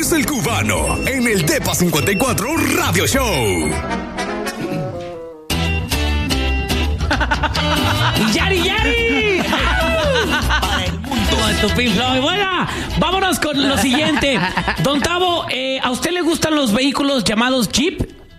es el cubano en el Depa 54 Radio Show. ¡Yari! Para el mundo de tu Pink Floyd. Bueno, vámonos con lo siguiente. Don Tavo, ¿a usted le gustan los vehículos llamados Jeep?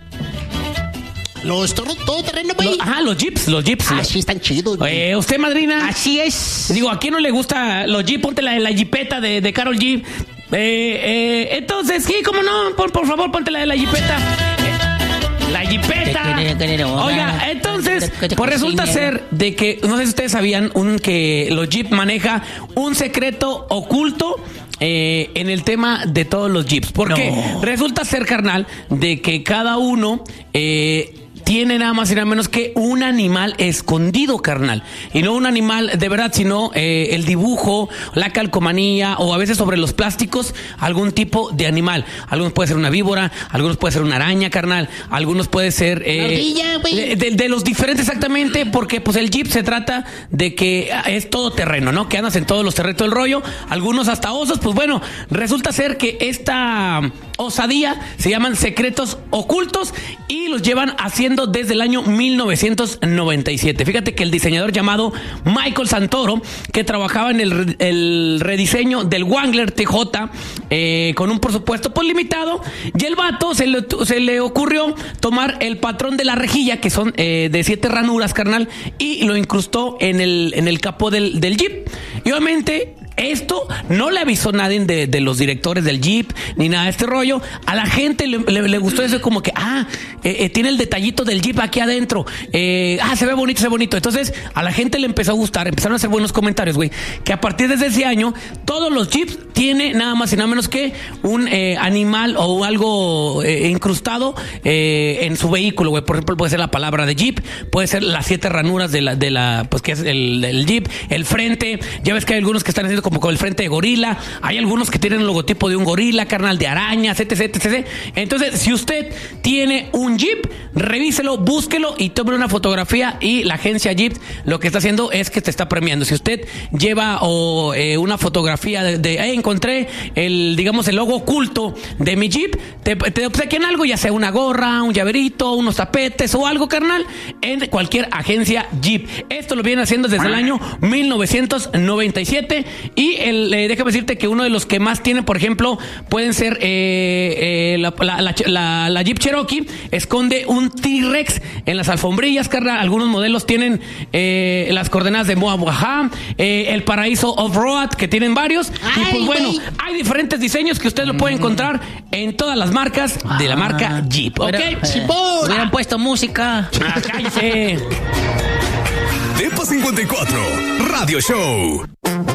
Los todoterreno, güey. Los Jeeps. Ah, sí, están chidos, güey. ¿Usted, madrina? Así es. Digo, ¿a quién no le gusta los Jeep? Ponte la Jeepeta de Karol G. Entonces, sí, ¿cómo no? Por favor, ponte la de la Jeepeta. La Jeepeta. Oiga, entonces, pues resulta ser de que, no sé si ustedes sabían, que los Jeep maneja un secreto oculto en el tema de todos los Jeeps. Porque resulta ser, carnal, de que cada uno tiene nada más y nada menos que un animal escondido, carnal. Y no un animal de verdad, sino el dibujo, la calcomanía o a veces sobre los plásticos algún tipo de animal. Algunos puede ser una víbora, algunos puede ser una araña, carnal. Algunos puede ser de los diferentes exactamente, porque pues el Jeep se trata de que es todo terreno, ¿no? Que andas en todos los terrenos del rollo. Algunos hasta osos. Pues bueno, resulta ser que esta osadía se llaman secretos ocultos y los llevan haciendo desde el año 1997. Fíjate que el diseñador llamado Michael Santoro, que trabajaba en el rediseño del Wrangler TJ con un presupuesto pues limitado, y el vato se le ocurrió tomar el patrón de la rejilla, que son de 7 ranuras, carnal, y lo incrustó en el capó del Jeep. Y obviamente esto no le avisó nadie de los directores del Jeep ni nada de este rollo. A la gente le gustó eso, como que tiene el detallito del Jeep aquí adentro, se ve bonito. Entonces a la gente le empezó a gustar, empezaron a hacer buenos comentarios, güey, que a partir de ese año todos los Jeeps tiene nada más y nada menos que un animal o algo incrustado en su vehículo, güey. Por ejemplo, puede ser la palabra de Jeep, puede ser las 7 ranuras de la pues que es el Jeep, el frente. Ya ves que hay algunos que están haciendo como con el frente de gorila, hay algunos que tienen el logotipo de un gorila, carnal, de arañas, etc. Entonces, si usted tiene un Jeep, revíselo, búsquelo y tome una fotografía, y la agencia Jeep lo que está haciendo es que te está premiando. Si usted lleva una fotografía encontré el logo oculto de mi Jeep, te obsequian algo, ya sea una gorra, un llaverito, unos tapetes o algo, carnal, en cualquier agencia Jeep. Esto lo vienen haciendo desde el año 1997. Y déjame decirte que uno de los que más tienen, por ejemplo, pueden ser la Jeep Cherokee, esconde un T-Rex en las alfombrillas, carnal. Algunos modelos tienen las coordenadas de Moab, el Paraíso Off-Road, que tienen varios. Y pues bueno, hay diferentes diseños que usted lo puede encontrar en todas las marcas de la marca Jeep, ¿ok? Hubieran puesto música. Cállese. Depa 54 Radio Show.